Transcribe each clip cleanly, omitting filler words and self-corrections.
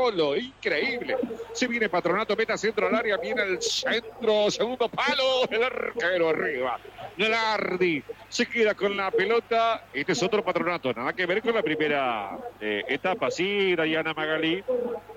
solo, increíble. Se viene Patronato, meta centro al área, viene el centro, segundo palo, el arquero arriba. Nardi se queda con la pelota. Este es otro Patronato, nada que ver con la primera etapa, ¿sí, Dayana Magalí?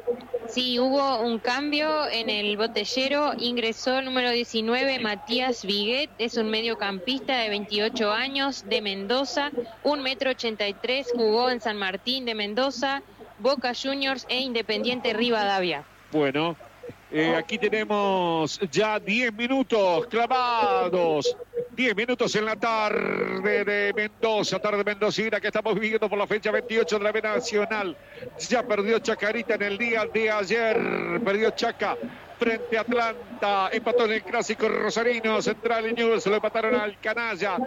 Sí, hubo un cambio en el botellero, ingresó el número 19, Matías Viguet, es un mediocampista de 28 años, de Mendoza, 1,83 m, jugó en San Martín de Mendoza, Boca Juniors e Independiente Rivadavia. Bueno, aquí tenemos ya 10 minutos clavados. 10 minutos en la tarde de Mendoza, tarde mendocina que estamos viviendo por la fecha 28 de la B Nacional. Ya perdió Chacarita en el día de ayer. Perdió Chaca frente a Atlanta. Empató en el clásico rosarino. Central y Newell's se lo empataron al Canalla.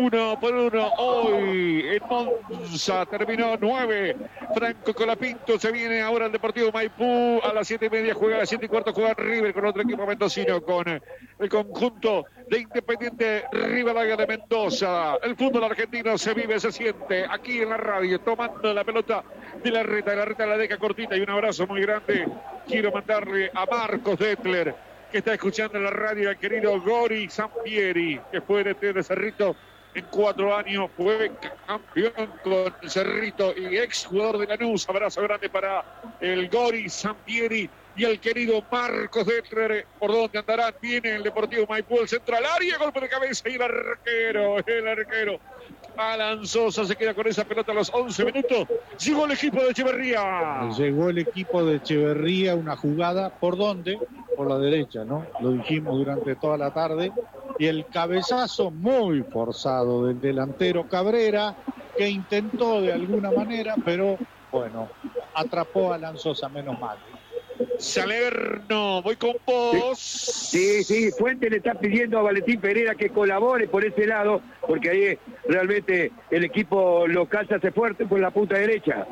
1-1 hoy en Monza. Terminó 9. Franco Colapinto. Se viene ahora el Deportivo Maipú. A las 7:30 juega, a las 7:15 juega River con otro equipo mendocino, con el conjunto de Independiente Rivadavia de Mendoza. El fútbol argentino se vive, se siente aquí en la radio, tomando la pelota de la reta la deja cortita, y un abrazo muy grande quiero mandarle a Marcos Detler, que está escuchando en la radio, al querido Gori Sampieri, que fue de Cerrito en 4 años, fue campeón con Cerrito y ex jugador de Lanús. Abrazo grande para el Gori Sampieri y el querido Marcos Detler. ¿Por dónde andarán? Viene el Deportivo Maipú, el centro al área, golpe de cabeza y el arquero Alan Sosa se queda con esa pelota a los 11 minutos. Llegó el equipo de Echeverría. Llegó el equipo de Echeverría, una jugada, ¿por dónde? Por la derecha, ¿no? Lo dijimos durante toda la tarde. Y el cabezazo muy forzado del delantero Cabrera, que intentó de alguna manera, pero bueno, atrapó a Alan Sosa, menos mal. Salerno, voy con vos. Sí, Fuente le está pidiendo a Valentín Pereira que colabore por ese lado, porque ahí realmente el equipo local se hace fuerte por la punta derecha.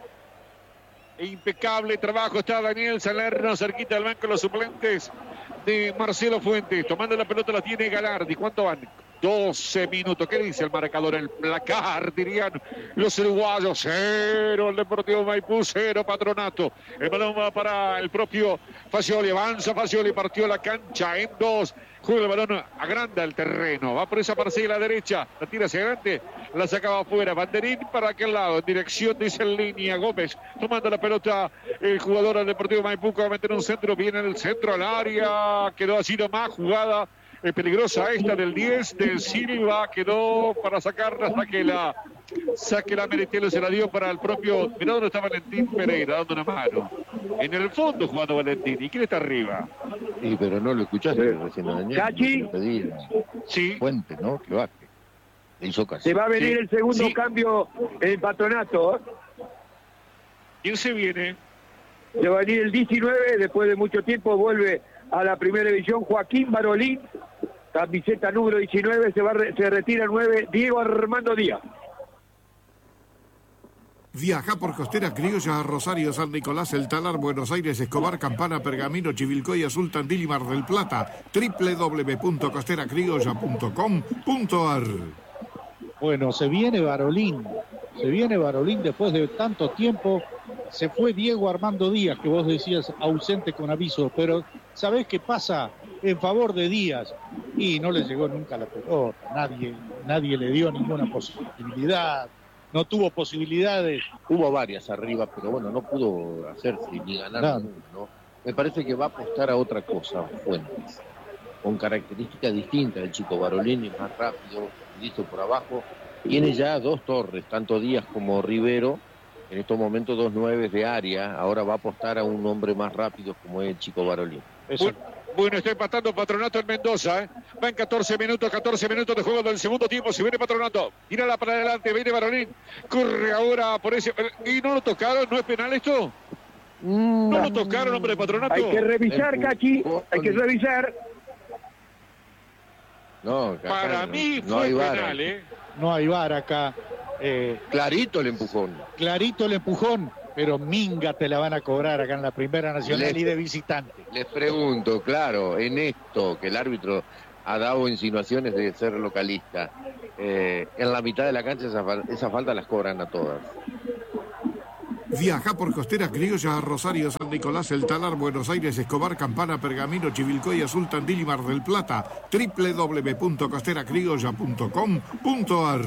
Impecable trabajo está Daniel Salerno, cerquita del banco de los suplentes de Marcelo Fuentes. Tomando la pelota la tiene Galardi. ¿Cuánto van? 12 minutos. ¿Qué dice el marcador? El placar, dirían los uruguayos. 0 el Deportivo Maipú, 0 Patronato. El balón va para el propio Fagioli. Avanza Fagioli, partió la cancha en 2. Juega el balón, agranda el terreno. Va por esa parcela derecha. La tira hacia adelante, la sacaba afuera. Banderín para aquel lado. En dirección, dice en línea Gómez. Tomando la pelota el jugador del Deportivo Maipú. Que va a meter un centro. Viene en el centro al área. Quedó así nomás. Jugada peligrosa esta del 10 de Silva, quedó para sacarla hasta que la saque la Meritielo, se la dio para el propio. Mirá dónde está Valentín Pereira dando una mano en el fondo jugando Valentín. ¿Y quién está arriba? Sí, pero no lo escuchaste recién a Daniel. Cachi. Sí. Fuente, ¿no? Que baje. Le hizo caso. Se va a venir el segundo cambio en Patronato. ¿Quién se viene? Se va a venir el 19, después de mucho tiempo vuelve a la primera división Joaquín Barolín, camiseta número 19, se retira el 9, Diego Armando Díaz. Viaja por Costera Criolla a Rosario, San Nicolás, El Talar, Buenos Aires, Escobar, Campana, Pergamino, Chivilcoy, Azul, Tandil y Mar del Plata. www.costeracriolla.com.ar. Bueno, se viene Barolín después de tanto tiempo. Se fue Diego Armando Díaz, que vos decías ausente con aviso, pero ¿sabés qué pasa? En favor de Díaz, y no le llegó nunca la pelota, nadie le dio ninguna posibilidad, no tuvo posibilidades. Hubo varias arriba, pero bueno, no pudo hacerse ni ganar ninguna, ¿no? Me parece que va a apostar a otra cosa, Fuentes, con características distintas. El chico Barolini, más rápido, listo por abajo. Tiene ya 2 torres, tanto Díaz como Rivero. En estos momentos 2 9 de área. Ahora va a apostar a un hombre más rápido como es el chico Barolín. Bueno, está empatando Patronato en Mendoza. Va en 14 minutos de juego del segundo tiempo. Si viene Patronato, tírala para adelante, viene Barolín. Corre ahora por ese. ¿Y no lo tocaron? ¿No es penal esto? ¿No lo tocaron, hombre de Patronato? Hay que revisar, Cachi. Hay que revisar. No, para mí fue penal, ¿eh? No hay VAR acá. Clarito el empujón, pero minga te la van a cobrar acá en la Primera Nacional y de visitante. Les pregunto, claro, en esto que el árbitro ha dado insinuaciones de ser localista, en la mitad de la cancha esa falta las cobran a todas. Viaja por Costeras Criollas a Rosario, San Nicolás, El Talar, Buenos Aires, Escobar, Campana, Pergamino, Chivilcoy, Azul, Tandil y Mar del Plata. www.costeracriolla.com.ar.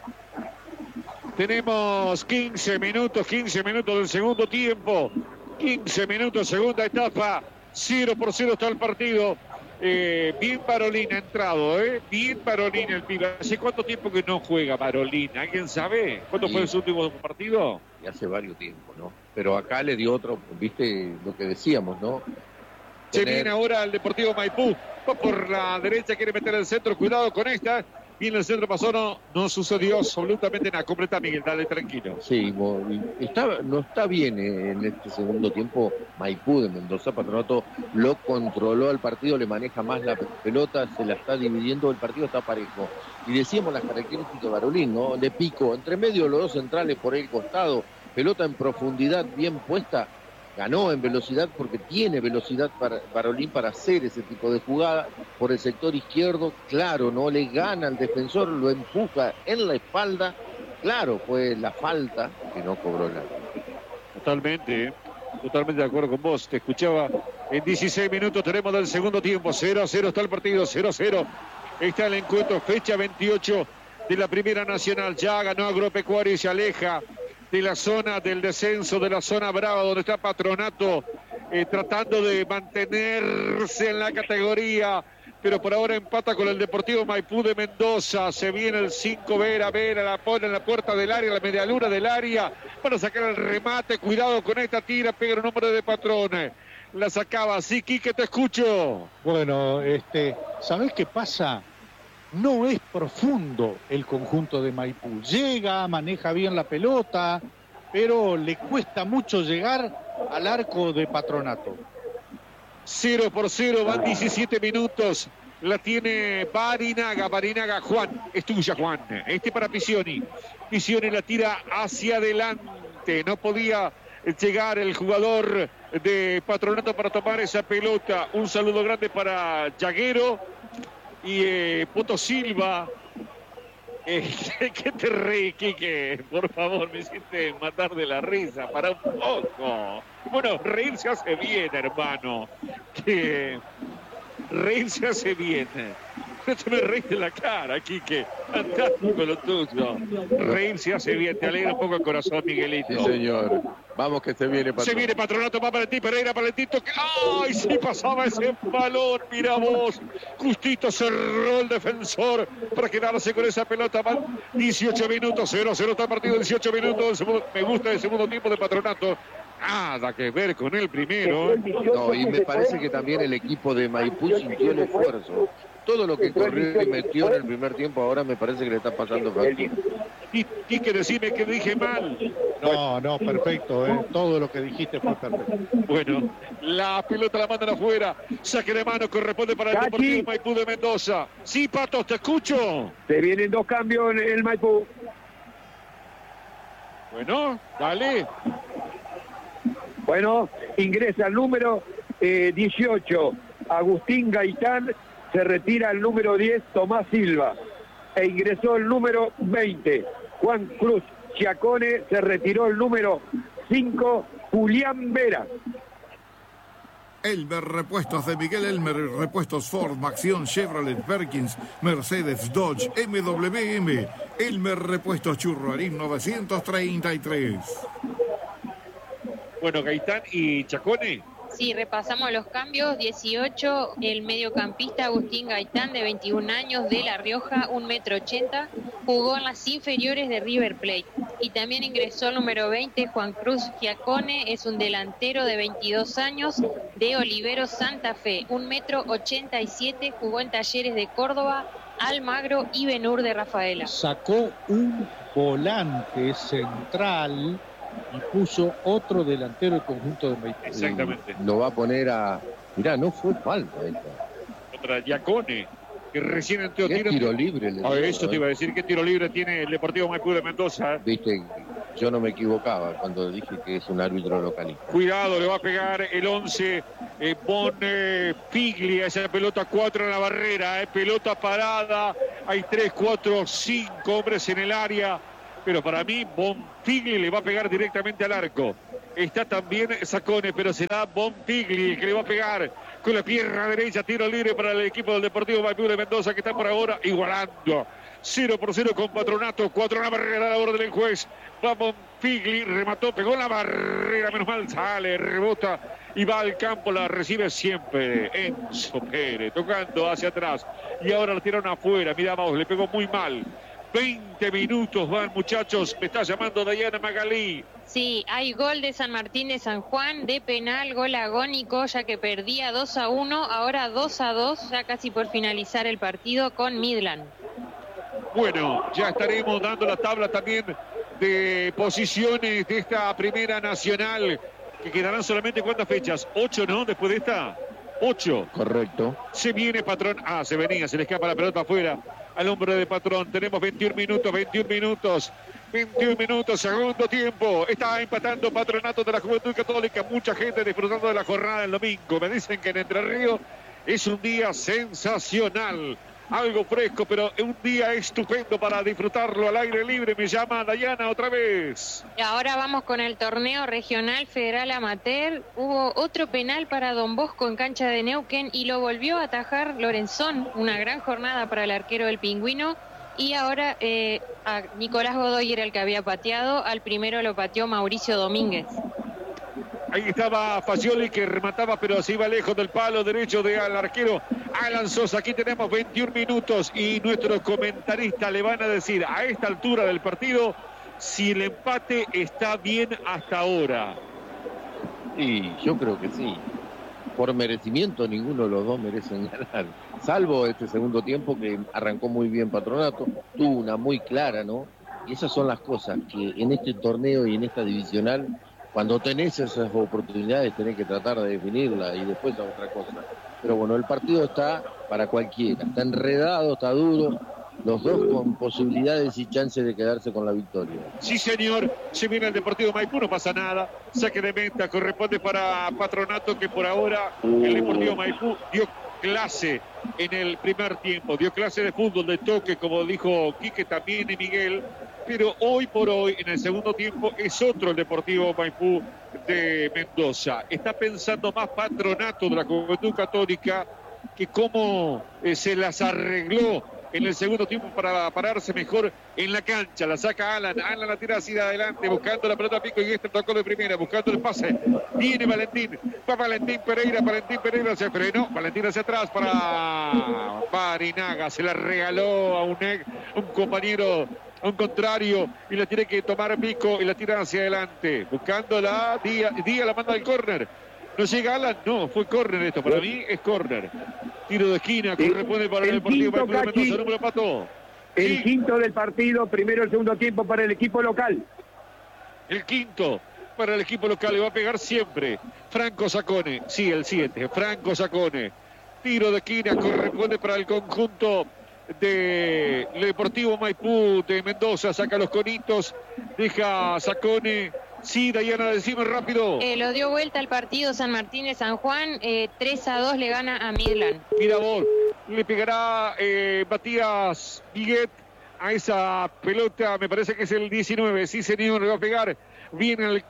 Tenemos 15 minutos del segundo tiempo. 15 minutos, segunda etapa. 0-0 está el partido. Bien Parolín ha entrado, bien Parolín el pibe. ¿Hace cuánto tiempo que no juega Parolín? ¿Alguien sabe? ¿Cuándo fue su último partido? Y hace varios tiempos, ¿no? Pero acá le dio otro, viste lo que decíamos, ¿no? Se viene ahora el Deportivo Maipú. Va por la derecha, quiere meter el centro. Cuidado con esta. Viene el centro, pasó, no sucedió absolutamente nada. Completa, Miguel, dale tranquilo. Sí, no está bien en este segundo tiempo Maipú de Mendoza. Patronato lo controló al partido, le maneja más la pelota, se la está dividiendo, el partido está parejo. Y decíamos las características de Barolín, ¿no? De pico, entre medio los dos centrales por el costado, pelota en profundidad bien puesta. Ganó en velocidad porque tiene velocidad para Barolín para hacer ese tipo de jugada por el sector izquierdo. Claro, no le gana al defensor, lo empuja en la espalda. Claro, fue la falta que no cobró el árbitro. Totalmente de acuerdo con vos. Te escuchaba. En 16 minutos tenemos del segundo tiempo. 0-0 está el partido, 0-0. Está el encuentro, fecha 28 de la Primera Nacional. Ya ganó Agropecuario y se aleja de la zona del descenso, de la zona brava, donde está Patronato tratando de mantenerse en la categoría, pero por ahora empata con el Deportivo Maipú de Mendoza. Se viene el 5 Vera, la pone en la puerta del área, la medialuna del área, para sacar el remate. Cuidado con esta tira, pega el número de Patrones. La sacaba, sí, Quique, te escucho. Bueno, ¿sabés qué pasa? No es profundo el conjunto de Maipú. Llega, maneja bien la pelota, pero le cuesta mucho llegar al arco de Patronato. 0-0, van 17 minutos. La tiene Barinaga, Juan. Es tuya, Juan. Para Pisioni. Pisioni la tira hacia adelante. No podía llegar el jugador de Patronato para tomar esa pelota. Un saludo grande para Yaguero y Poto Silva. ¿Qué te reí, Quique? Por favor, me hiciste matar de la risa. Para un poco. Bueno, reírse hace bien, hermano. Reírse hace bien. No te me reís de la cara, Quique. Fantástico lo tuyo. Reírse hace bien. Te alegra un poco el corazón, Miguelito. Sí, señor. Vamos que se viene Patronato. Se viene Patronato, va para ti, Pereira, para el Tito. ¡Ay, sí pasaba ese balón! Mira vos. Justito cerró el defensor para quedarse con esa pelota. Van 18 minutos, 0-0 está el partido, 18 minutos. Me gusta el segundo tiempo de Patronato. Nada que ver con el primero. No, y me parece que también el equipo de Maipú sintió el esfuerzo. Todo lo que corrió y metió en el primer tiempo ahora me parece que le está pasando factura. Y que decime que dije mal. No, perfecto. Todo lo que dijiste fue perfecto. Bueno, la pelota la mandan afuera. Saque de mano corresponde para el Deportivo Maipú de Mendoza. Sí, Patos, te escucho. Se vienen dos cambios en el Maipú. Bueno, dale. Bueno, ingresa el número 18, Agustín Gaitán, se retira el número 10, Tomás Silva. E ingresó el número 20, Juan Cruz Chiacone, se retiró el número 5, Julián Vera. Elmer Repuestos de Miguel Elmer, repuestos Ford, Maxión, Chevrolet, Perkins, Mercedes, Dodge, MWM. Elmer Repuestos Churruarín 933. Bueno, Gaitán y Chacone. Sí, repasamos los cambios. 18, el mediocampista Agustín Gaitán, de 21 años, de La Rioja, 1,80 m, jugó en las inferiores de River Plate. Y también ingresó el número 20, Juan Cruz Giacone, es un delantero de 22 años, de Olivero Santa Fe, 1,87 m, jugó en Talleres de Córdoba, Almagro y Benur de Rafaela. Sacó un volante central y puso otro delantero del conjunto de Maipú. Exactamente. Lo va a poner a... Mirá, no fue falta esta. Contra Giacone, que recién entró tiro libre. Eso te iba a decir, ¿qué tiro libre tiene el Deportivo Maipú de Mendoza? Viste, yo no me equivocaba cuando dije que es un árbitro localista. Cuidado, le va a pegar el 11, Piglia, esa pelota 4 en la barrera, pelota parada, hay 3, 4, 5 hombres en el área. pero para mí Bonfigli le va a pegar directamente al arco. Está también Sacone, pero será Bonfigli el que le va a pegar con la pierna derecha. Tiro libre para el equipo del Deportivo Maipú de Mendoza, que está por ahora igualando 0-0 con Patronato. 4 en la barrera a la orden del juez. Va Bonfigli, remató, pegó en la barrera, menos mal, sale, rebota y va al campo. La recibe siempre Enzo Pérez, tocando hacia atrás. Y ahora la tiraron afuera. Miramos, le pegó muy mal. 20 minutos van, muchachos. Me está llamando Dayana Magalí. Sí, hay gol de San Martín de San Juan de penal, gol agónico, ya que perdía 2-1, ahora 2-2, ya casi por finalizar el partido con Midland. Bueno, ya estaremos dando la tabla también de posiciones de esta primera nacional, que quedarán solamente ¿cuántas fechas? 8, ¿no? Después de esta, 8. Correcto. Se viene Patrón. Se venía, se le escapa la pelota afuera al hombre de Patrón. Tenemos 21 minutos, segundo tiempo. Está empatando Patronato de la Juventud Católica. Mucha gente disfrutando de la jornada del domingo. Me dicen que en Entre Ríos es un día sensacional. Algo fresco, pero un día estupendo para disfrutarlo al aire libre. Me llama Dayana otra vez. Y ahora vamos con el torneo regional federal amateur. Hubo otro penal para Don Bosco en cancha de Neuquén y lo volvió a atajar Lorenzón. Una gran jornada para el arquero del Pingüino. Y ahora a Nicolás Godoy era el que había pateado. Al primero lo pateó Mauricio Domínguez. Ahí estaba Fagioli, que remataba, pero se iba lejos del palo derecho del arquero Alan Sosa. Aquí tenemos 21 minutos y nuestros comentaristas le van a decir a esta altura del partido si el empate está bien hasta ahora. Y yo creo que sí. Por merecimiento, ninguno de los dos merecen ganar. Salvo este segundo tiempo que arrancó muy bien Patronato, tuvo una muy clara, ¿no? Y esas son las cosas que en este torneo y en esta divisional, cuando tenés esas oportunidades, tenés que tratar de definirla y después a otra cosa. Pero bueno, el partido está para cualquiera. Está enredado, está duro. Los dos con posibilidades y chances de quedarse con la victoria. Sí, señor. Se viene el Deportivo Maipú, no pasa nada. Saque de meta corresponde para Patronato, que por ahora el Deportivo Maipú dio clase en el primer tiempo. Dio clase de fútbol, de toque, como dijo Quique también y Miguel. Pero hoy por hoy, en el segundo tiempo, es otro el Deportivo Maipú de Mendoza. Está pensando más Patronato de la Juventud Católica que cómo se las arregló en el segundo tiempo para pararse mejor en la cancha. La saca Alan la tira hacia adelante, buscando la pelota a pico, y este tocó de primera, buscando el pase. Viene Valentín, va Valentín Pereira se frenó, Valentín hacia atrás para Barinaga, se la regaló a un compañero, a un contrario, y la tiene que tomar pico y la tira hacia adelante, buscándola. Díaz la manda al córner. No llega Alan, no, fue córner esto, para mí es córner. Tiro de esquina, corresponde para el Deportivo Maipú de Mendoza, número Pato. El quinto del partido, primero el segundo tiempo para el equipo local. El quinto para el equipo local, le va a pegar siempre Franco Sacone, sí, el 7, Franco Sacone. Tiro de esquina, corresponde para el conjunto de Deportivo Maipú de Mendoza, saca los conitos, deja Sacone. Sí, Dayana, decime rápido. Lo dio vuelta el partido San Martín de San Juan, 3-2 le gana a Midland. Mira vos, le pegará Matías Viguet a esa pelota, me parece que es el 19, sí señor, le va a pegar. Viene el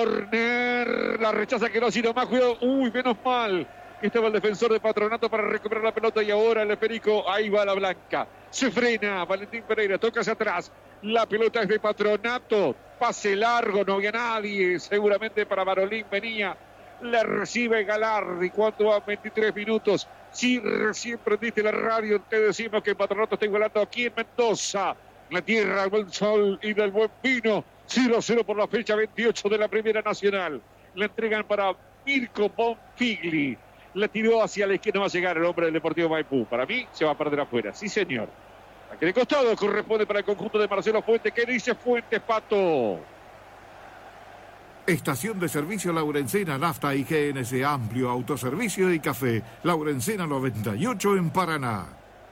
córner, la rechaza que no, sino más cuidado. Uy, menos mal que estaba el defensor de Patronato para recuperar la pelota, y ahora el esférico, ahí va la blanca. Se frena Valentín Pereira, toca hacia atrás. La pelota es de Patronato, pase largo, no había nadie, seguramente para Barolín venía. La recibe Galardi cuando a 23 minutos. Si recién prendiste la radio, te decimos que Patronato está igualando aquí en Mendoza, la tierra del buen sol y del buen vino. 0-0 por la fecha 28 de la Primera Nacional. La entregan para Mirko Bonfigli. La tiró hacia la izquierda, no va a llegar el hombre del Deportivo Maipú. Para mí se va a perder afuera, sí señor. Aquí de costado corresponde para el conjunto de Marcelo Fuentes. ¿Qué dice Fuentes, Pato? Estación de servicio Laurencena, nafta y GNC, amplio autoservicio y café. Laurencena 98 en Paraná.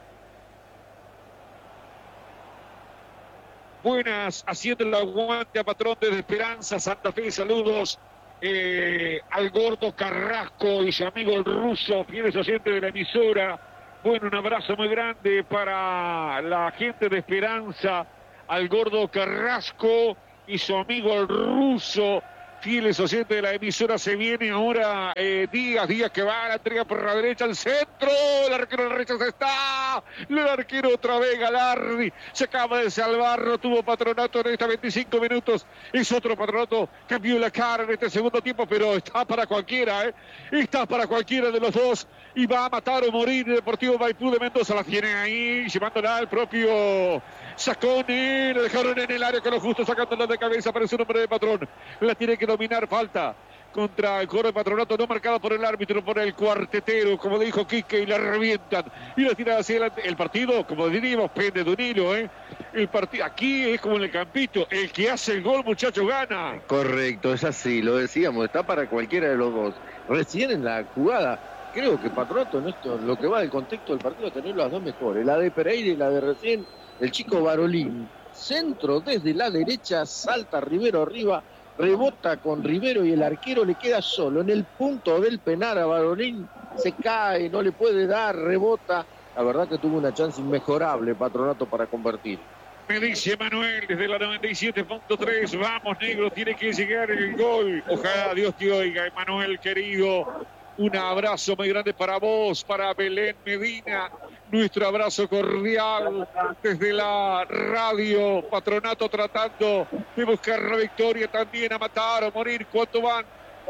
Buenas, haciendo el aguante a Patrón desde Esperanza, Santa Fe, saludos al gordo Carrasco y su amigo el ruso, fieles oyentes de la emisora. Bueno, un abrazo muy grande para la gente de Esperanza, al gordo Carrasco y su amigo el ruso. Fieles oyentes de la emisora, se viene ahora Díaz que va a la entrega por la derecha, al centro, el arquero de la derecha está, el arquero otra vez Galardi, se acaba de salvar, no tuvo Patronato en estos 25 minutos, es otro Patronato, cambió la cara en este segundo tiempo, pero está para cualquiera, está para cualquiera de los dos, y va a matar o morir el Deportivo Maipú de Mendoza, la tiene ahí, llevándola al propio Saconi, la dejaron en el área con lo justo, sacándola de cabeza, parece un hombre de Patrón, la tiene que dominar, falta contra el cuadro de Patronato, no marcado por el árbitro, por el cuartetero, como dijo Quique, y la revientan, y la tira hacia adelante. El partido, como diríamos, pende de un hilo, el partido, aquí es como en el campito, el que hace el gol, muchacho, gana. Correcto, es así, lo decíamos, está para cualquiera de los dos. Recién en la jugada, creo que Patronato, en esto, lo que va del contexto del partido, tener las dos mejores, la de Pereira y la de recién, el chico Barolín, centro desde la derecha, salta Rivero arriba, rebota con Rivero y el arquero le queda solo en el punto del penal a Barolín, se cae, no le puede dar, rebota. La verdad que tuvo una chance inmejorable Patronato para convertir. Me dice Manuel desde la 97.3, vamos negro, tiene que llegar el gol. Ojalá Dios te oiga, Manuel querido. Un abrazo muy grande para vos, para Belén Medina. Nuestro abrazo cordial desde la radio. Patronato tratando de buscar la victoria también, a matar o morir. ¿Cuánto van?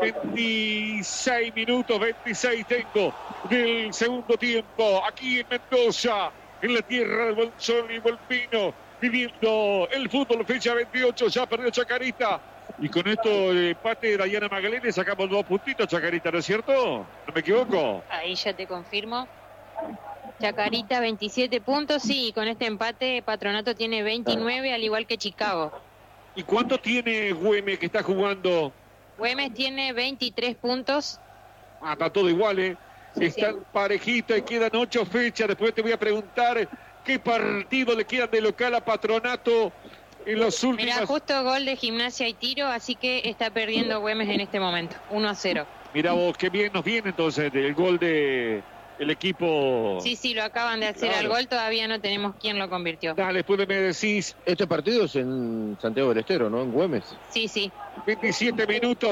26 minutos, 26 tengo del segundo tiempo. Aquí en Mendoza, en la tierra del buen sol y buen vino, viviendo el fútbol, fecha 28. Ya perdió Chacarita. Y con esto, el empate de Dayana Magalene, sacamos 2 puntitos, Chacarita, ¿no es cierto? ¿No me equivoco? Ahí ya te confirmo. Chacarita 27 puntos, sí, con este empate Patronato tiene 29, al igual que Chicago. ¿Y cuánto tiene Güemes que está jugando? Güemes tiene 23 puntos. Ah, está todo igual, Sí, Están sí. parejitas y quedan 8 fechas. Después te voy a preguntar qué partido le quedan de local a Patronato en los últimos. Mirá, justo gol de Gimnasia y Tiro, así que está perdiendo Güemes en este momento, 1-0. Mirá vos, qué bien nos viene entonces el gol de el equipo. Sí, lo acaban de hacer al gol, todavía no tenemos quién lo convirtió. Dale, después me decís. Este partido es en Santiago del Estero, ¿no? En Güemes. Sí. 27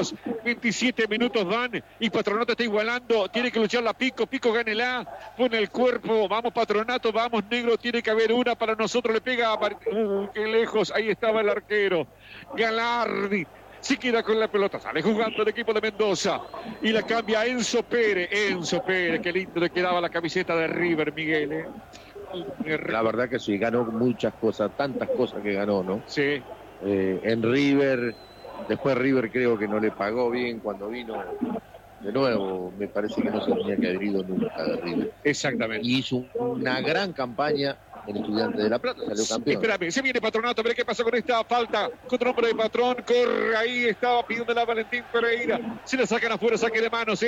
minutos van y Patronato está igualando, tiene que luchar la Pico gánela, pone el cuerpo, vamos Patronato, vamos negro, tiene que haber una para nosotros, le pega, qué lejos, ahí estaba el arquero, Galardi, se queda con la pelota, sale jugando el equipo de Mendoza y la cambia Enzo Pérez, qué lindo le quedaba la camiseta de River, Miguel. La verdad que sí, ganó muchas cosas, tantas cosas que ganó, ¿no? Sí. En River, después River creo que no le pagó bien cuando vino de nuevo, me parece que no se tenía que haber ido nunca de River. Exactamente. Y hizo una gran campaña en Estudiantes de La Plata, salió campeón. Espérame, se viene Patronato, a ver qué pasa con esta falta contra hombre de Patrón, corre ahí, estaba pidiendo la Valentín Pereira, se la sacan afuera, saque de manos,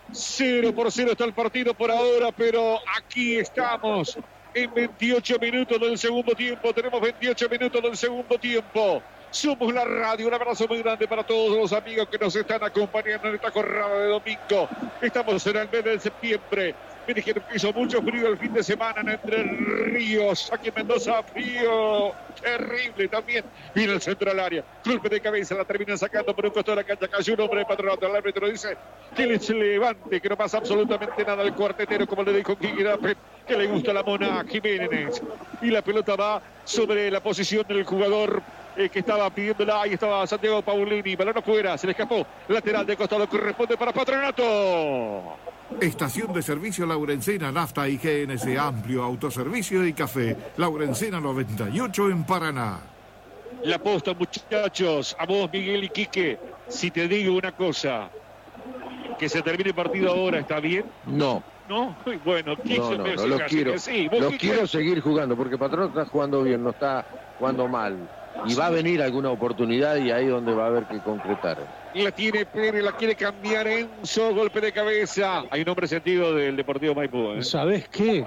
0-0 está el partido por ahora, pero aquí estamos en 28 minutos del segundo tiempo, tenemos 28 minutos del segundo tiempo. Somos la radio, un abrazo muy grande para todos los amigos que nos están acompañando en esta jornada de domingo. Estamos en el mes de septiembre. Me dijeron que hizo mucho frío el fin de semana en Entre Ríos. Aquí en Mendoza, frío terrible también. Viene el centro al área. Golpe de cabeza, la termina sacando por un costado de la cancha. Cayó un hombre de Patronato. El árbitro dice que les levante, que no pasa absolutamente nada al cuartetero, como le dijo Quique Dapet, que le gusta la mona Jiménez. Y la pelota va sobre la posición del jugador que estaba pidiéndola. Ahí estaba Santiago Paulini. Balón afuera, se le escapó. Lateral de costado, corresponde para Patronato. Estación de servicio Laurencena, Nafta y GNC, amplio autoservicio y café. Laurencena 98 en Paraná. La posta, muchachos. A vos, Miguel y Quique, si te digo una cosa, que se termine el partido ahora, ¿está bien? No. ¿No? Bueno, No, los quiero. Sí, Los quiero seguir jugando, porque Patronato está jugando bien, no está jugando mal. Y va a venir alguna oportunidad y ahí es donde va a haber que concretar. La tiene Pérez, la quiere cambiar Enzo, golpe de cabeza. Hay un hombre sentido del Deportivo Maipú. ¿Sabés qué?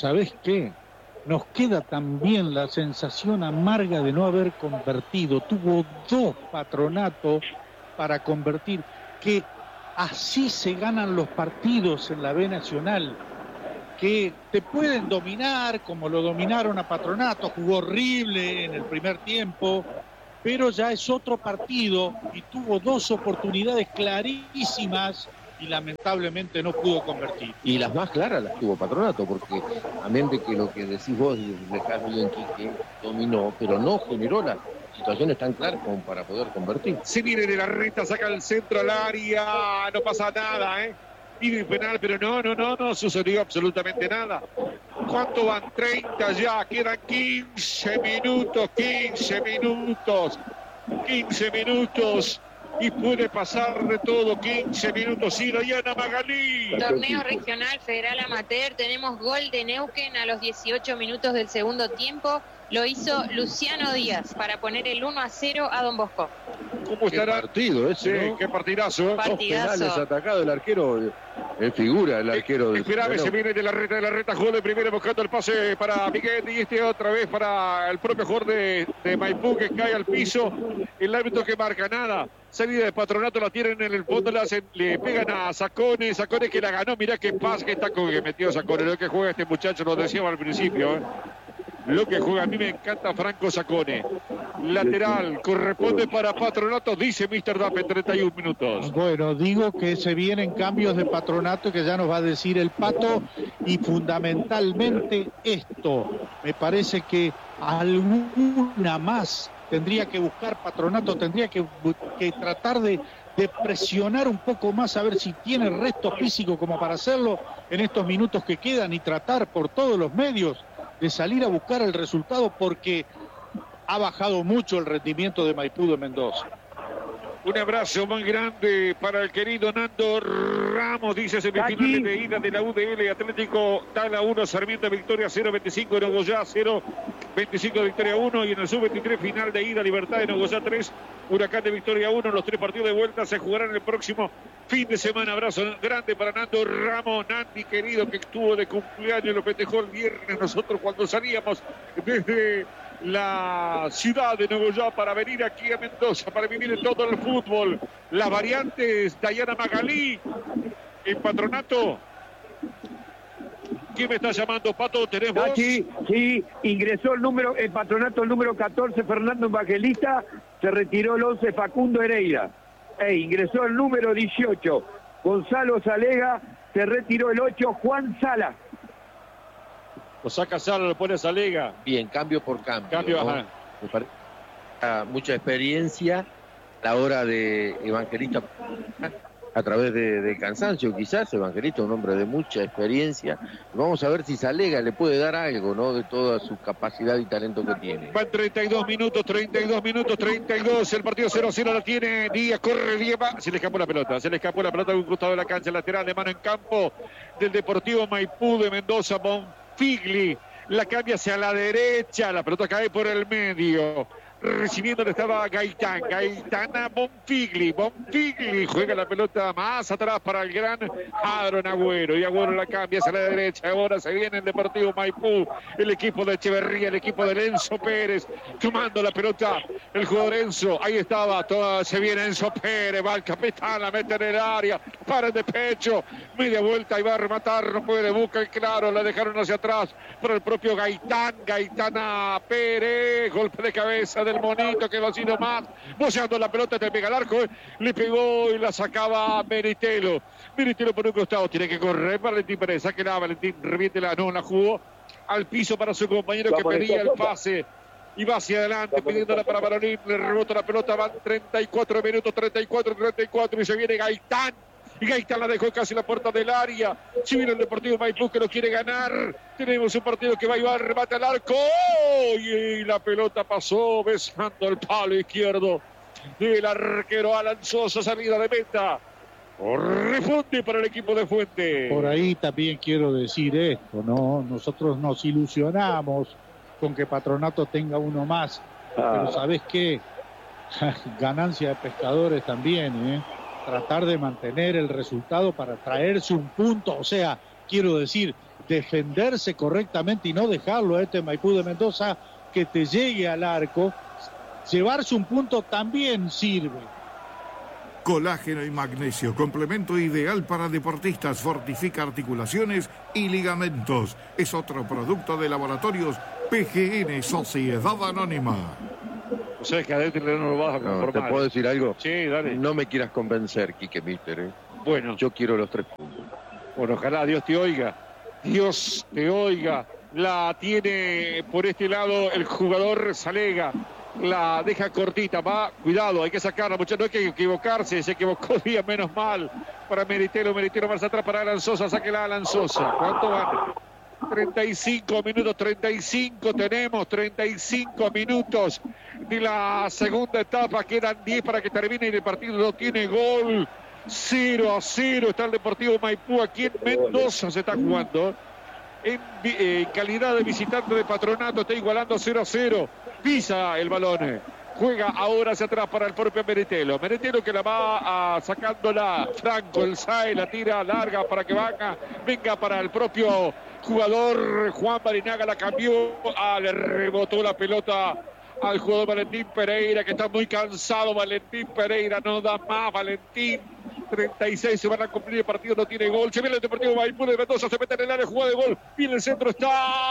Nos queda también la sensación amarga de no haber convertido. Tuvo 2 Patronato para convertir, que así se ganan los partidos en la B Nacional. que te pueden dominar como lo dominaron a Patronato, jugó horrible en el primer tiempo, pero ya es otro partido y tuvo 2 oportunidades clarísimas y lamentablemente no pudo convertir. Y las más claras las tuvo Patronato, porque amén de que lo que decís vos y dejás bien que dominó, pero no generó las situaciones tan claras como para poder convertir. Se viene de la reta, saca el centro al área, no pasa nada, Vive penal, pero no sucedió absolutamente nada. ¿Cuánto van? 30 ya, quedan 15 minutos, 15 minutos. Y puede pasar de todo, 15 minutos. Y Dayana Magalí. Torneo regional federal amateur, tenemos gol de Neuquén a los 18 minutos del segundo tiempo. Lo hizo Luciano Díaz para poner el 1-0 a Don Bosco. ¿Cómo estará? Qué partido ese, Sí, ¿no? qué partidazo. Dos penales atacados, el arquero, figura el arquero. Esperame, se viene de la reta, jugó de primero buscando el pase para Miguel y otra vez para el propio jugador de Maipú que cae al piso. El árbitro que marca nada. Salida de Patronato, la tienen en el fondo, le pegan a Sacone que la ganó. Mirá qué paz que está con que metió Sacone. Lo que juega este muchacho, lo decíamos al principio, Lo que juega, a mí me encanta Franco Sacone. Lateral, corresponde para Patronato, dice Mr. Dape, 31 minutos. Bueno, digo que se vienen cambios de Patronato que ya nos va a decir el Pato, y fundamentalmente esto. Me parece que alguna más tendría que buscar Patronato, tendría que tratar de presionar un poco más, a ver si tiene resto físico como para hacerlo en estos minutos que quedan, y tratar por todos los medios de salir a buscar el resultado, porque ha bajado mucho el rendimiento de Maipú de Mendoza. Un abrazo muy grande para el querido Nando Ramos, dice semifinales de ida de la UDL Atlético Tala 1, Sarmiento Victoria 0-25 Nogoyá 0-25 Victoria 1, y en el sub-23 final de ida Libertad de Nogoyá 3, Huracán de Victoria 1. Los 3 partidos de vuelta se jugarán el próximo fin de semana. Abrazo grande para Nando Ramos, Nandi querido, que estuvo de cumpleaños, lo festejó el viernes. Nosotros cuando salíamos desde la ciudad de Nogoyá para venir aquí a Mendoza, para vivir todo el fútbol. Las variantes, Dayana Magalí, en Patronato. ¿Quién me está llamando, Pato? ¿Tenés vos? Sí, ingresó el Patronato el número 14, Fernando Evangelista, se retiró el 11, Facundo Hereida. Ingresó el número 18, Gonzalo Salega, se retiró el 8, Juan Sala. Lo saca Sala, lo pone Salega. Bien, cambio por cambio. ¿No? Ajá. Me parece mucha experiencia a la hora de Evangelista, a través de cansancio quizás. Evangelista, un hombre de mucha experiencia. Vamos a ver si Salega le puede dar algo, ¿no?, de toda su capacidad y talento que tiene. Van 32 minutos, 32. El partido 0-0 lo tiene Díaz, corre Díaz, se le escapó la pelota de un costado de la cancha, lateral de mano en campo del Deportivo Maipú de Mendoza. Bonfigli la cambia hacia la derecha, la pelota cae por el medio. Recibiendo estaba Gaitán a Bonfigli juega la pelota más atrás para el gran Aaron Agüero, y Agüero la cambia hacia la derecha. Ahora se viene el Deportivo Maipú, el equipo de Echeverría, el equipo de Enzo Pérez, tomando la pelota el jugador Enzo, ahí estaba, se viene Enzo Pérez, va el capitán, la mete en el área, para de pecho, media vuelta y va a rematar, no puede, busca el claro, la dejaron hacia atrás para el propio Gaitán a Pérez, golpe de cabeza del Monito, que va así nomás, boceando la pelota, te pega el arco, le pegó y la sacaba Meritelo por un costado, tiene que correr Valentín Pérez, sáquela, Valentín, reviéntela, no, la jugó al piso para su compañero que pedía el pase, y va hacia adelante pidiéndola para Barolín, le rebota la pelota, van 34 minutos, 34, y se viene Gaitán. Y Gaitán la dejó casi la puerta del área. Si viene el Deportivo Maipú que lo quiere ganar. Tenemos un partido que va y va, remate al arco. ¡Oh! Y la pelota pasó besando el palo izquierdo del arquero Alan Sosa, salida de meta. Refunde para el equipo de Fuente. Por ahí también quiero decir esto, ¿no? Nosotros nos ilusionamos con que Patronato tenga uno más. Pero ¿sabés qué? Ganancia de pescadores también, tratar de mantener el resultado para traerse un punto, o sea, quiero decir, defenderse correctamente y no dejarlo a este Maipú de Mendoza que te llegue al arco. Llevarse un punto también sirve. Colágeno y magnesio, complemento ideal para deportistas, fortifica articulaciones y ligamentos. Es otro producto de Laboratorios PGN, Sociedad Anónima. O sea, que adentro no lo vas a conformar. ¿Te puedo decir algo? Sí, dale. No me quieras convencer, Quique Mister. Bueno. Yo quiero los 3 puntos. Bueno, ojalá Dios te oiga. Dios te oiga. La tiene por este lado el jugador Salega. La deja cortita, va, cuidado, hay que sacarla, muchachos, no hay que equivocarse, se equivocó Díaz, menos mal, para Meritelo más atrás para Alan Sosa, sáquela a Alan Sosa, ¿cuánto van? 35 minutos, 35 tenemos, 35 minutos de la segunda etapa, quedan 10 para que termine el partido, no tiene gol, 0-0 está el Deportivo Maipú, aquí en Mendoza se está jugando, en calidad de visitante de Patronato, está igualando 0-0. Pisa el balón, juega ahora hacia atrás para el propio Meritelo. Meritelo que la va sacándola Franco, el SAE, la tira larga para que venga para el propio jugador Juan Barinaga, la cambió, le rebotó la pelota al jugador Valentín Pereira, que está muy cansado. Valentín Pereira no da más, Valentín. 36 se van a cumplir el partido, no tiene gol. Se viene el Deportivo Maipú de Mendoza, se mete en el área, jugada de gol. Viene el centro, está.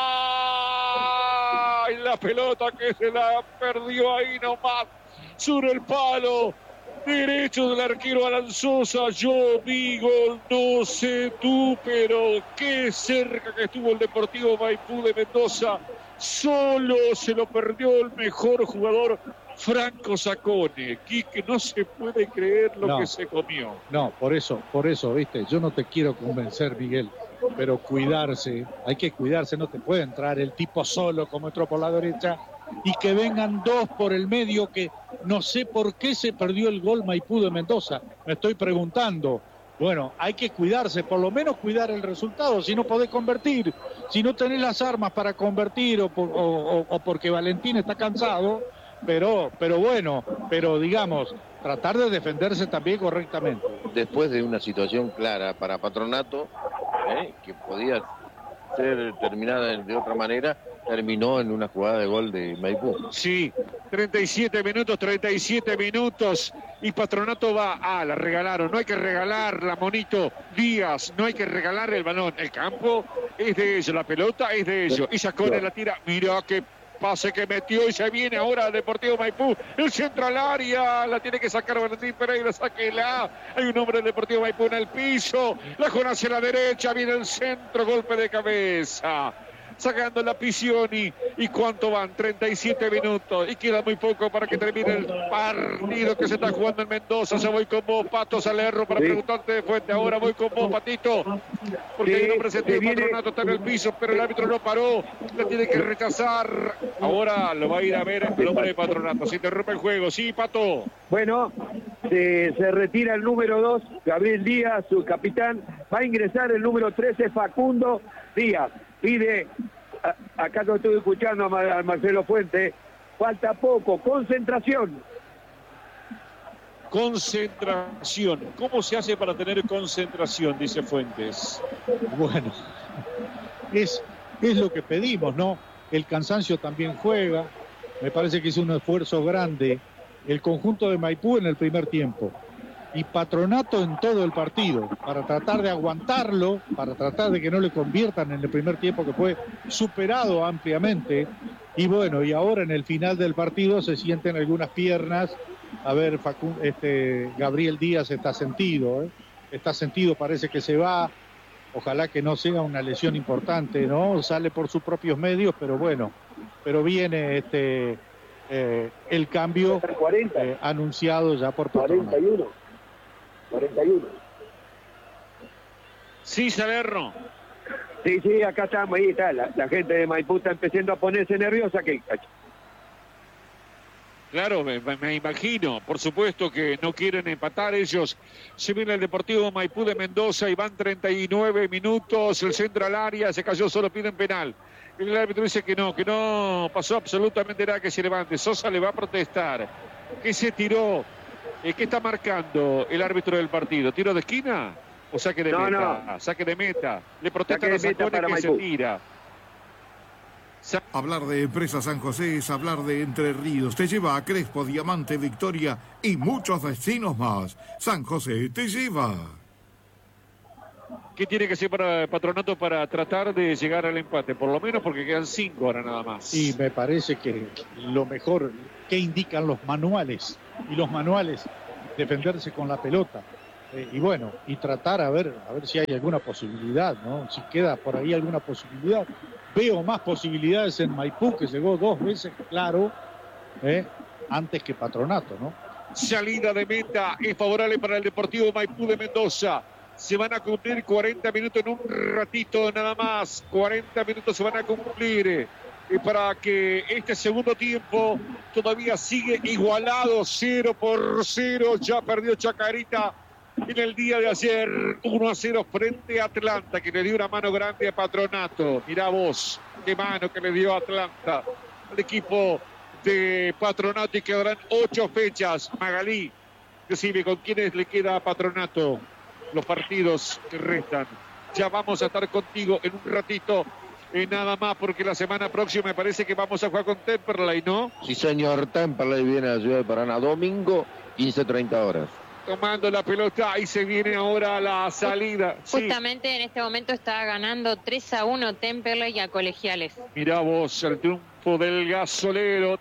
Y la pelota que se la perdió ahí nomás. Sobre el palo derecho del arquero Alan Sosa. Yo vi gol, no sé tú, pero qué cerca que estuvo el Deportivo Maipú de Mendoza. Solo se lo perdió el mejor jugador, Franco Sacone. Quique, no se puede creer lo que se comió. No, por eso, viste, yo no te quiero convencer, Miguel, pero cuidarse, hay que cuidarse, no te puede entrar el tipo solo como entró por la derecha y que vengan 2 por el medio, que no sé por qué se perdió el gol Maipú de Mendoza, me estoy preguntando. Bueno, hay que cuidarse, por lo menos cuidar el resultado, si no podés convertir, si no tenés las armas para convertir o porque Valentín está cansado, pero bueno, pero digamos, tratar de defenderse también correctamente. Después de una situación clara para Patronato, que podía ser terminada de otra manera, terminó en una jugada de gol de Maipú. Sí, 37 minutos y Patronato va, la regalaron, no hay que regalarla, Monito Díaz, no hay que regalar el balón, el campo es de ellos, la pelota es de ellos, y Sacone la tira, mira qué pase que metió y se viene ahora Deportivo Maipú, el centro al área, la tiene que sacar Valentín Pereira, sáquela, hay un hombre del Deportivo Maipú en el piso, la juega hacia la derecha, viene el centro, golpe de cabeza. Sacando la Pisioni. ¿Y cuánto van? 37 minutos. Y queda muy poco para que termine el partido que se está jugando en Mendoza. Se voy con vos, Pato Salerno, para preguntarte de Fuente. Ahora voy con vos, Patito. Porque hay un hombre sentido, Patronato está en el piso, pero el árbitro no paró. La tiene que rechazar. Ahora lo va a ir a ver el hombre de Patronato. Se interrumpe el juego. Sí, Pato. Bueno, se retira el número 2, Gabriel Díaz, su capitán. Va a ingresar el número 13, Facundo Díaz. Pide, acá lo estoy escuchando a Marcelo Fuente, falta poco, concentración. Concentración. ¿Cómo se hace para tener concentración? Dice Fuentes. Bueno, es lo que pedimos, ¿no? El cansancio también juega. Me parece que es un esfuerzo grande el conjunto de Maipú en el primer tiempo. Y Patronato en todo el partido, para tratar de aguantarlo, para tratar de que no le conviertan en el primer tiempo, que fue superado ampliamente. Y bueno, y ahora en el final del partido se sienten algunas piernas. A ver, Gabriel Díaz está sentido, parece que se va. Ojalá que no sea una lesión importante, ¿no? Sale por sus propios medios, pero bueno, pero viene el cambio anunciado ya por Patronato. 41. Sí, Salerno. Sí, acá estamos, ahí está. La gente de Maipú está empezando a ponerse nerviosa. Claro, me imagino. Por supuesto que no quieren empatar ellos. Se viene el Deportivo Maipú de Mendoza y van 39 minutos. El centro al área, se cayó, solo piden penal. El árbitro dice que no pasó absolutamente nada, que se levante. Sosa le va a protestar. Que se tiró. ¿Qué está marcando el árbitro del partido? ¿Tiro de esquina o saque de meta? No. Saque de meta. Le protesta a Sacone que se tira. Hablar de Empresa San José es hablar de Entre Ríos. Te lleva a Crespo, Diamante, Victoria y muchos destinos más. San José te lleva. ¿Qué tiene que hacer para Patronato para tratar de llegar al empate? Por lo menos porque quedan 5 ahora nada más. Y me parece que lo mejor que indican los manuales. Y los manuales, defenderse con la pelota. Y bueno, y tratar a ver si hay alguna posibilidad, ¿no? Si queda por ahí alguna posibilidad. Veo más posibilidades en Maipú, que llegó 2 veces, claro, antes que Patronato, ¿no? Salida de meta es favorable para el Deportivo Maipú de Mendoza. Se van a cumplir 40 minutos en un ratito nada más. 40 minutos se van a cumplir. Y para que este segundo tiempo todavía sigue igualado 0-0. Ya perdió Chacarita en el día de ayer 1-0 frente a Atlanta, que le dio una mano grande a Patronato. Mirá vos, qué mano que le dio Atlanta al equipo de Patronato, y quedarán 8 fechas. Magalí, decime, ¿con quiénes le queda a Patronato los partidos que restan? Ya vamos a estar contigo en un ratito, nada más, porque la semana próxima me parece que vamos a jugar con Temperley, ¿no? Sí, señor, Temperley viene a la ciudad de Paraná, domingo, 15:30 horas. Tomando la pelota y se viene ahora la salida. Justamente en este momento está ganando 3-1 Temperley a Colegiales. Mirá vos, el triunfo del gasolero.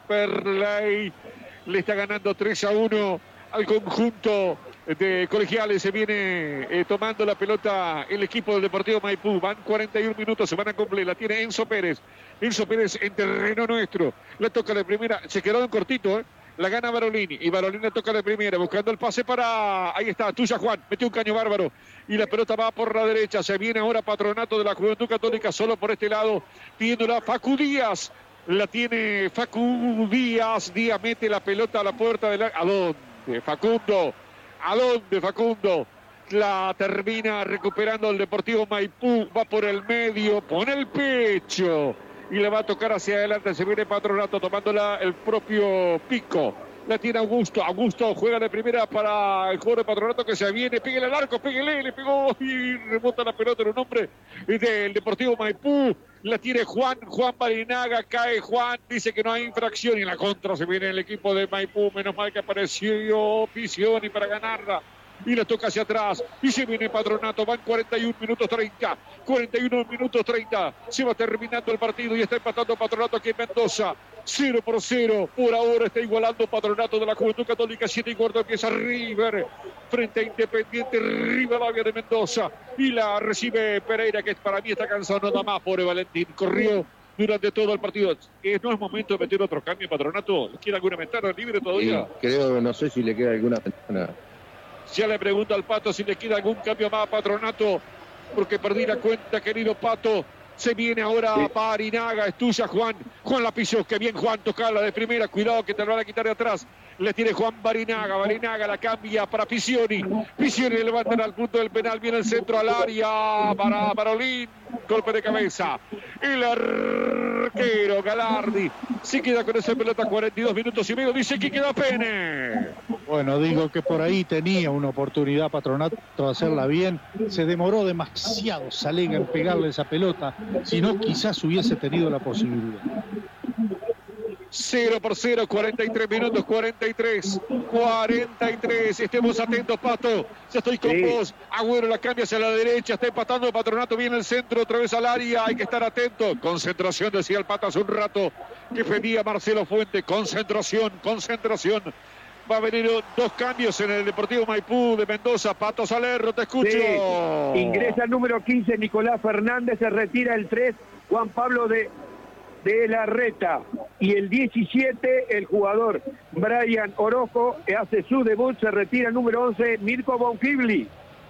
Temperley le está ganando 3-1 al conjunto de Colegiales. Se viene tomando la pelota el equipo del Deportivo Maipú. Van 41 minutos, se van a cumplir. La tiene Enzo Pérez. Enzo Pérez en terreno nuestro. La toca de primera. Se quedó en cortito, La gana Barolini, y Barolini toca de primera, buscando el pase para... Ahí está, tuya Juan, metió un caño bárbaro, y la pelota va por la derecha. Se viene ahora Patronato de la Juventud Católica, solo por este lado, pidiéndola Facu Díaz. La tiene Facu Díaz. Díaz mete la pelota a la puerta del... ¿A dónde, Facundo? ¿A dónde, Facundo? La termina recuperando el Deportivo Maipú, va por el medio, pone el pecho y le va a tocar hacia adelante. Se viene Patronato tomándola el propio Pico. La tiene Augusto. Augusto juega de primera para el jugador de Patronato, que se viene. Pégale al arco, pégale, le pegó y rebota la pelota en un hombre del Deportivo Maipú. La tiene Juan Barinaga, cae Juan, dice que no hay infracción, y en la contra se viene el equipo de Maipú. Menos mal que apareció Pisioni para ganarla. Y la toca hacia atrás, y se viene Patronato. Van 41 minutos 30, 41 minutos 30, se va terminando el partido y está empatando Patronato aquí en Mendoza, 0-0, por ahora está igualando Patronato de la Juventud Católica. 7:15 empieza River frente a Independiente Rivadavia de Mendoza, y la recibe Pereira, que para mí está cansado nada más. Pobre Valentín, corrió durante todo el partido. ¿No es momento de meter otro cambio, Patronato? ¿Quiere alguna ventana libre todavía? Sí, creo, no sé si le queda alguna ventana. Ya le pregunto al Pato si le queda algún cambio más a Patronato, porque perdí la cuenta, querido Pato. Se viene ahora Barinaga, es tuya, Juan. Juan la pisó, que bien Juan, tocarla de primera, cuidado que te lo van a quitar de atrás. Le tiene Juan Barinaga, Barinaga la cambia para Pisioni. Pisioni le levantan al punto del penal, viene el centro al área para Barolín, golpe de cabeza. El arquero Galardi se queda con esa pelota 42 minutos y medio, dice que queda Pene. Bueno, digo que por ahí tenía una oportunidad Patronato de hacerla bien. Se demoró demasiado Salega en pegarle esa pelota. Si no, quizás hubiese tenido la posibilidad. 0-0, 43 minutos, 43. Estemos atentos, Pato. Ya estoy con vos. Agüero la cambia hacia la derecha. Está empatando Patronato. Viene el centro otra vez al área. Hay que estar atento. Concentración, decía el Pato hace un rato, que pedía Marcelo Fuente. Concentración. Va a venir 2 cambios en el Deportivo Maipú de Mendoza. Pato Salerno, te escucho. Sí. Ingresa el número 15, Nicolás Fernández. Se retira el 3, Juan Pablo de Larreta. Y el 17, el jugador Brian Orozco, que hace su debut. Se retira el número 11, Mirko Bonfibli.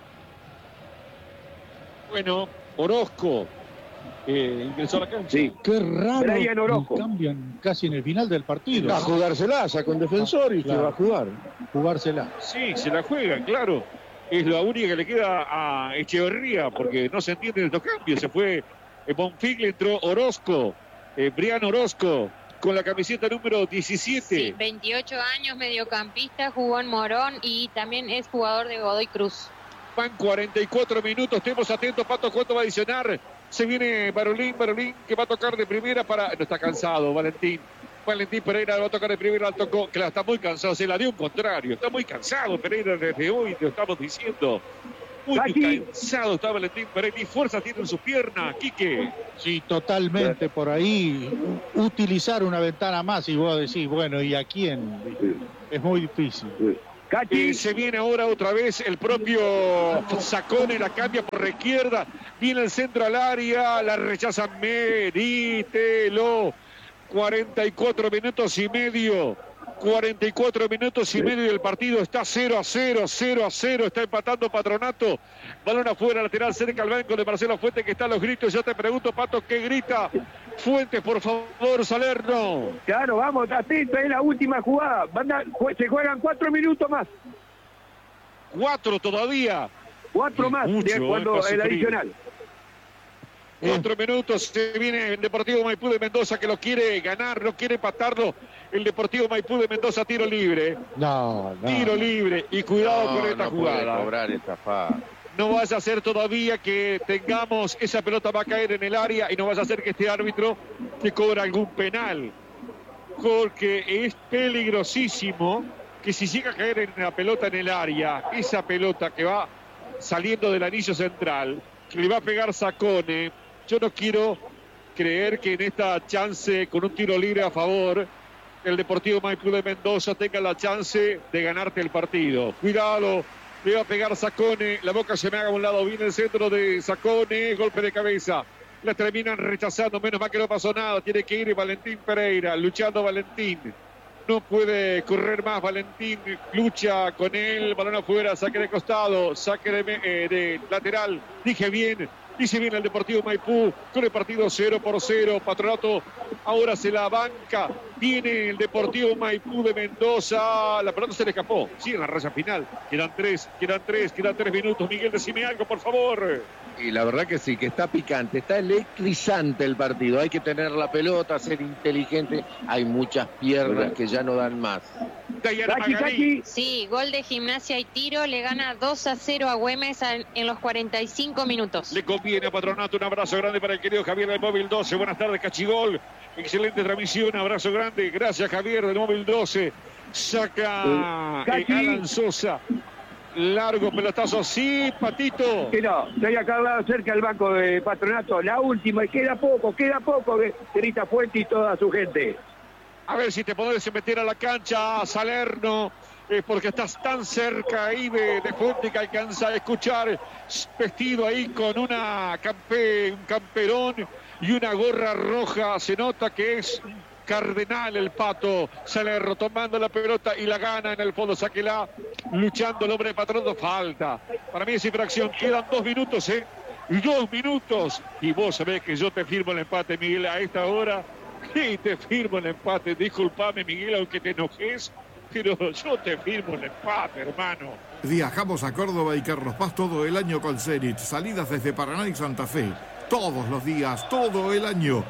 Bueno, Orozco ingresó a la cancha. Sí. Qué raro. Brian Orozco. Cambian casi en el final del partido. Va a jugársela, saca un defensor y claro, se va a jugar. Jugársela. Sí, se la juega, claro. Es la única que le queda a Echeverría, porque no se entienden estos cambios. Se fue Bonfigli, entró Orozco, Brian Orozco, con la camiseta número 17. Sí, 28 años, mediocampista, jugó en Morón y también es jugador de Godoy Cruz. Van 44 minutos, estemos atentos, Pato, ¿cuánto va a adicionar? Se viene Barolín que va a tocar de primera para... No está cansado, Valentín Pereira va a tocar de primera, tocó, que está muy cansado, se la dio un contrario, está muy cansado Pereira desde hoy, te estamos diciendo. Muy cansado está Valentín Pereira y fuerza tiene en sus piernas, Quique. Sí, totalmente, por ahí utilizar una ventana más y vos decís, bueno, ¿y a quién? Es muy difícil. Se viene ahora otra vez el propio Sacone, la cambia por la izquierda, viene el centro al área, la rechaza Meritelo. 44 minutos y medio del partido, está 0-0, está empatando Patronato, balón afuera, lateral cerca al banco de Marcelo Fuentes, que está a los gritos. Yo te pregunto, Pato, ¿qué grita Fuentes, por favor, Salerno? Claro, vamos, atento, es la última jugada, se juegan 4 minutos más. 4 todavía. 4 más, mucho, cuando el adicional. 4 minutos, se viene el Deportivo Maipú de Mendoza, que lo quiere ganar, no quiere empatarlo. El Deportivo Maipú de Mendoza, tiro libre. Tiro libre, y cuidado con esta jugada. Cobrar esta falta. No vaya a ser todavía que tengamos, esa pelota va a caer en el área, y no vaya a ser que este árbitro te cobra algún penal. Porque es peligrosísimo que si llega a caer en la pelota en el área, esa pelota que va saliendo del anillo central, que le va a pegar Sacone. Yo no quiero creer que en esta chance, con un tiro libre a favor, el Deportivo Maipú de Mendoza tenga la chance de ganarte el partido. Cuidado, le va a pegar Sacone, la Boca se me haga a un lado, viene el centro de Sacone, golpe de cabeza. La terminan rechazando, menos mal que no pasó nada, tiene que ir Valentín Pereira, luchando Valentín. No puede correr más Valentín, lucha con él, balón afuera, saque de costado, saque de lateral, dice bien el Deportivo Maipú, con el partido 0-0, Patronato ahora se la banca, viene el Deportivo Maipú de Mendoza, la pelota se le escapó, sí, en la raya final, quedan 3 minutos, Miguel, decime algo, por favor. Y la verdad que sí, que está picante, está electrizante el partido, hay que tener la pelota, ser inteligente, hay muchas piernas que ya no dan más. Sí, gol de Gimnasia y Tiro, le gana 2-0 a Güemes en los 45 minutos. Le conviene a Patronato, un abrazo grande para el querido Javier del Móvil 12, buenas tardes Cachigol, excelente transmisión, abrazo grande, gracias Javier del Móvil 12, saca Alan Sosa. Largo pelotazo, sí, Patito. No, estoy acá al lado cerca del banco de Patronato, la última, y queda poco, grita Fuente y toda su gente. A ver si te podés meter a la cancha, Salerno, porque estás tan cerca ahí de Fuente que alcanza a escuchar, vestido ahí con un camperón y una gorra roja, se nota que es cardenal el Pato. Salerno tomando la pelota y la gana en el fondo, sáquela, luchando el hombre de Patronato, falta. Para mí es infracción, quedan 2 minutos, 2 minutos. Y vos sabés que yo te firmo el empate, Miguel, a esta hora. Y te firmo el empate, disculpame Miguel, aunque te enojes, pero yo te firmo el empate, hermano. Viajamos a Córdoba y Carlos Paz todo el año con Zenit, salidas desde Paraná y Santa Fe, todos los días, todo el año,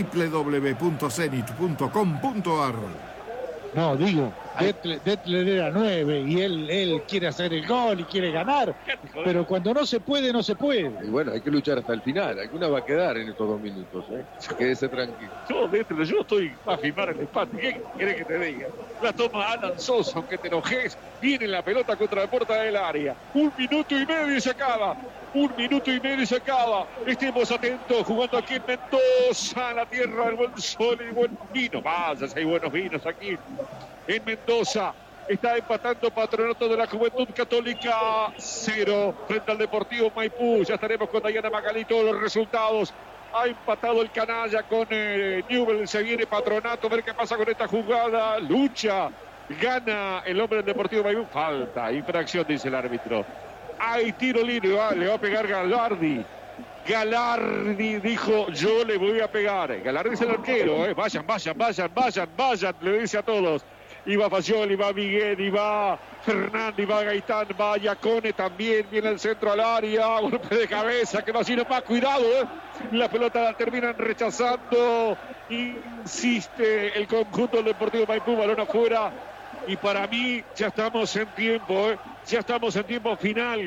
www.zenit.com.ar. No, digo, Detler era 9 y él quiere hacer el gol y quiere ganar, pero cuando no se puede, no se puede. Y bueno, hay que luchar hasta el final, alguna va a quedar en estos 2 minutos, quédese tranquilo. Yo estoy para firmar el empate, ¿qué querés que te diga? La toma Alan Sosa, aunque te enojes, viene la pelota contra la puerta del área, 1 minuto y medio y se acaba. 1 minuto y medio y se acaba. Estemos atentos, jugando aquí en Mendoza, la tierra del buen sol y buen vino. Vaya, si hay buenos vinos aquí en Mendoza. Está empatando Patronato de la Juventud Católica 0 frente al Deportivo Maipú. Ya estaremos con Dayana Magalí todos los resultados. Ha empatado el canalla con Newell. Se viene Patronato, a ver qué pasa con esta jugada. Lucha, gana el hombre del Deportivo Maipú. Falta, infracción, dice el árbitro. Hay tiro libre, le va a pegar Galardi. Galardi dijo, yo le voy a pegar. Galardi es el arquero, vayan, le dice a todos. Y va Fagioli, va Miguel, y va Fernández, va Gaitán, va Iacone también, viene el centro al área, golpe de cabeza, que no así no más, cuidado, la pelota la terminan rechazando, insiste el conjunto del Deportivo Maipú, balón afuera. Y para mí ya estamos en tiempo, ya estamos en tiempo final.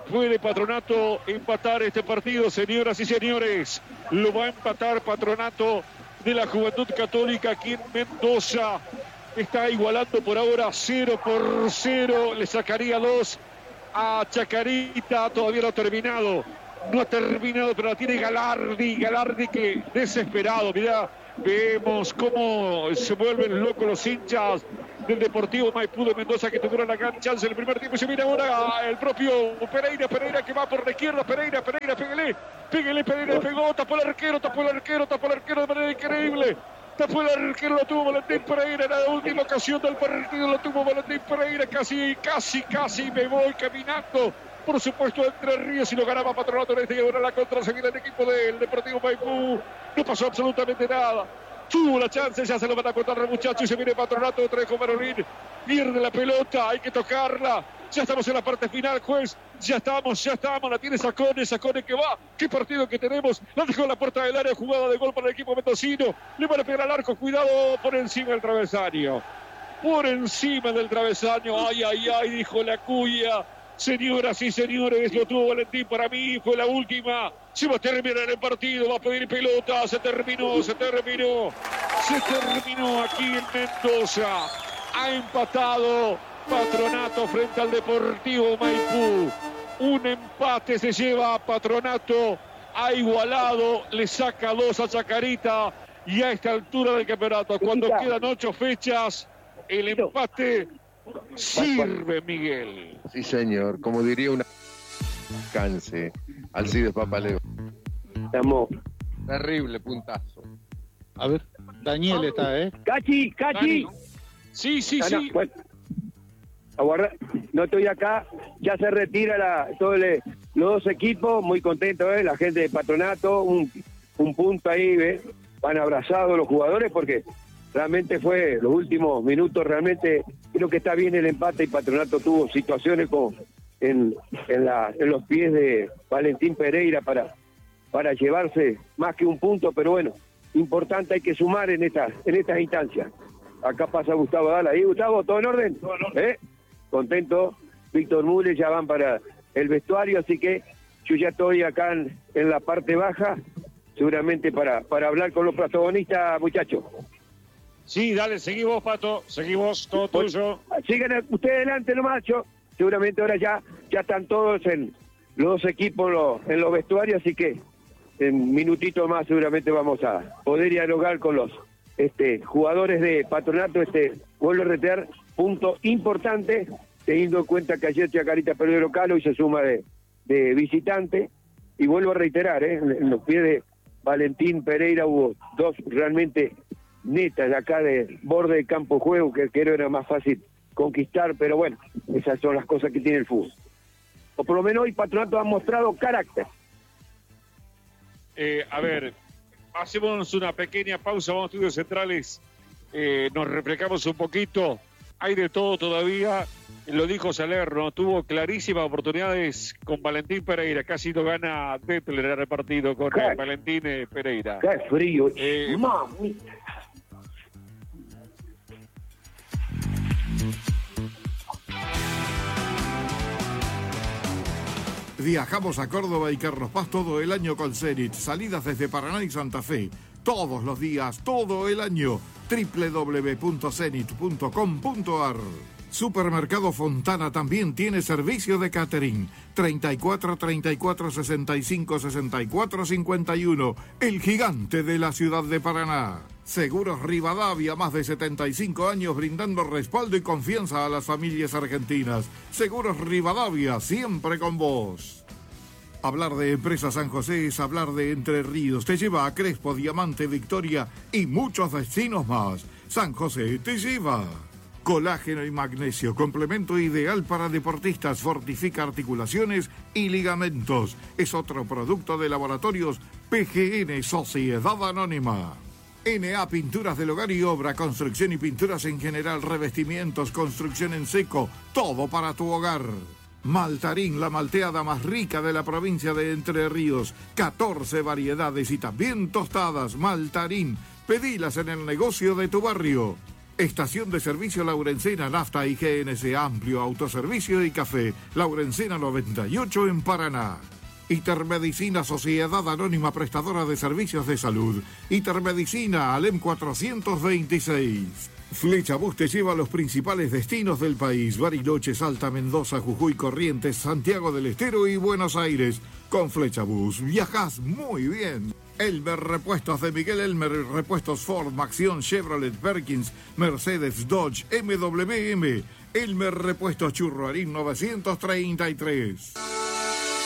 ¿Puede Patronato empatar este partido, señoras y señores? Lo va a empatar Patronato de la Juventud Católica aquí en Mendoza. Está igualando por ahora 0-0. Le sacaría 2 a Chacarita. Todavía no ha terminado. No ha terminado, pero la tiene Galardi. Galardi que desesperado. Mirá, vemos cómo se vuelven locos los hinchas del Deportivo Maipú de Mendoza, que tuvieron la gran chance en el primer tiempo. Se viene ahora el propio Pereira que va por la izquierda. Pereira, pégale, Pereira, pegó, tapó el arquero de manera increíble. Tapó el arquero, lo tuvo Valentín Pereira, era la última ocasión del partido, lo tuvo Valentín Pereira, casi me voy caminando. Por supuesto, Entre Ríos, y lo ganaba Patronato en este, y ahora la contra se viene el equipo del Deportivo Maipú. No pasó absolutamente nada. Tuvo la chance, ya se lo van a contar al muchacho, y se viene Patronato, Trejo Barolín, pierde la pelota, hay que tocarla. Ya estamos en la parte final, juez. Ya estamos, la tiene Sacone que va. ¿Qué partido que tenemos? La dejó en la puerta del área, jugada de gol para el equipo mendocino. Le van a pegar al arco, cuidado, por encima del travesaño. Ay, dijo la cuya. Señoras y señores, lo tuvo Valentín, para mí fue la última. Se va a terminar el partido, va a pedir pelota, se terminó aquí en Mendoza. Ha empatado Patronato frente al Deportivo Maipú. Un empate se lleva a Patronato, ha igualado, le saca 2 a Chacarita, y a esta altura del campeonato, cuando quedan 8 fechas, el empate sirve, Miguel. Sí, señor, como diría una alcance, Alcides Papaleo. Estamos. Terrible puntazo. A ver, Daniel está, Cachi. Sí. Bueno, aguarda, no estoy acá, ya se retira todos los dos equipos, muy contentos, la gente de Patronato, un punto ahí, van abrazados los jugadores, porque realmente fue los últimos minutos, realmente creo que está bien el empate, y Patronato tuvo situaciones en los pies de Valentín Pereira para llevarse más que un punto, pero bueno, importante, hay que sumar en estas instancias. Acá pasa Gustavo Dala. ¿Y Gustavo, todo en orden? Todo en orden. Contento. Víctor Mule ya van para el vestuario, así que yo ya estoy acá en la parte baja, seguramente para hablar con los protagonistas, muchachos. Sí, dale, seguí vos, Pato, todo tuyo. Sigan ustedes adelante nomás, seguramente ahora ya están todos en los dos equipos en los vestuarios, así que en un minutito más seguramente vamos a poder dialogar con los jugadores de Patronato. Vuelvo a reiterar, punto importante, teniendo en cuenta que ayer Chacarita perdió de local, hoy se suma de visitante, y vuelvo a reiterar, en los pies de Valentín Pereira hubo 2 realmente netas de acá de borde de campo de juego, que era más fácil conquistar, pero bueno, esas son las cosas que tiene el fútbol. O por lo menos hoy Patronato ha mostrado carácter. A ver, hacemos una pequeña pausa, vamos a estudios centrales, nos refrescamos un poquito, hay de todo todavía, lo dijo Salerno, tuvo clarísimas oportunidades con Valentín Pereira, casi lo gana Detler en el partido con Valentín Pereira. ¡Qué frío! ¡Mami! Viajamos a Córdoba y Carlos Paz todo el año con Zenit. Salidas desde Paraná y Santa Fe. Todos los días, todo el año. www.zenit.com.ar. Supermercado Fontana también tiene servicio de catering. 34 34 65 64 51. El gigante de la ciudad de Paraná. Seguros Rivadavia, más de 75 años brindando respaldo y confianza a las familias argentinas. Seguros Rivadavia, siempre con vos. Hablar de Empresa San José es hablar de Entre Ríos. Te lleva a Crespo, Diamante, Victoria y muchos destinos más. San José te lleva. Colágeno y magnesio, complemento ideal para deportistas, fortifica articulaciones y ligamentos. Es otro producto de Laboratorios PGN, Sociedad Anónima. NA Pinturas del Hogar y Obra, construcción y pinturas en general, revestimientos, construcción en seco, todo para tu hogar. Maltarín, la malteada más rica de la provincia de Entre Ríos, 14 variedades y también tostadas. Maltarín, pedilas en el negocio de tu barrio. Estación de servicio Laurencena, nafta y GNC, amplio autoservicio y café. Laurencena 98 en Paraná. Intermedicina, Sociedad Anónima Prestadora de Servicios de Salud. Intermedicina, Alem 426. Flecha Bus te lleva a los principales destinos del país: Bariloche, Salta, Mendoza, Jujuy, Corrientes, Santiago del Estero y Buenos Aires. Con Flecha Bus viajás muy bien. Elmer Repuestos de Miguel Elmer, repuestos Ford, Maxión, Chevrolet, Perkins, Mercedes, Dodge, MWM. Elmer Repuestos Churruarín 933.